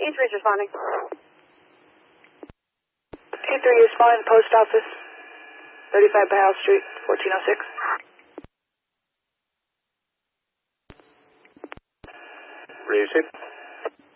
E3 is responding. E3 is responding to post office, 35 Barrel Street, 1406. Receive.